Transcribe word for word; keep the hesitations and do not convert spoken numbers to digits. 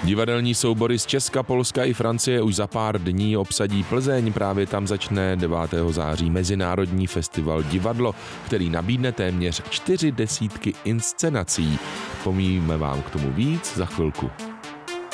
Divadelní soubory z Česka, Polska i Francie už za pár dní obsadí Plzeň. Právě tam začne devátého září Mezinárodní festival Divadlo, který nabídne téměř čtyři desítky inscenací. Pomíme vám k tomu víc za chvilku.